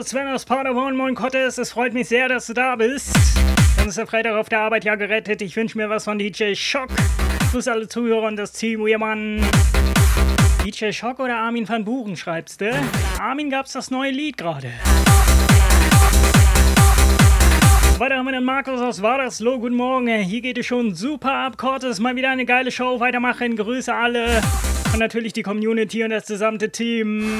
Sven aus Paderborn. Moin Kottes, es freut mich sehr, dass du da bist. Dann ist der Freitag auf der Arbeit ja gerettet. Ich wünsche mir was von DJ Schock. Grüß alle Zuhörer und das Team Wehrmann. DJ Schock oder Armin van Buren, schreibst du? Armin, gab's das neue Lied gerade. Weiter haben wir den Markus aus Wadersloh. Guten Morgen. Hier geht es schon super ab. Cortes, mal wieder eine geile Show. Weitermachen. Grüße alle. Und natürlich die Community und das gesamte Team.